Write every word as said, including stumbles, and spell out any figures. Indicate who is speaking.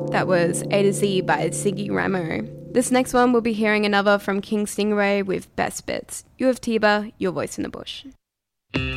Speaker 1: That was A to Z by Ziggy Ramo. This next one we'll be hearing another from King Stingray with Best Bits. U of Tiba, your voice in the bush.